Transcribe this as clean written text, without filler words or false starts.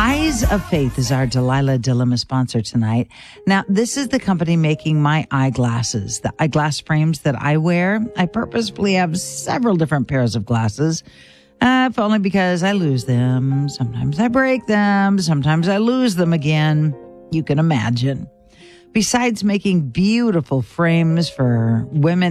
Eyes of Faith is our Delilah Dilemma sponsor tonight. Now, this is the company making my eyeglasses, the eyeglass frames that I wear. I purposefully have several different pairs of glasses, if only because I lose them. Sometimes I break them. Sometimes I lose them again. You can imagine. Besides making beautiful frames for women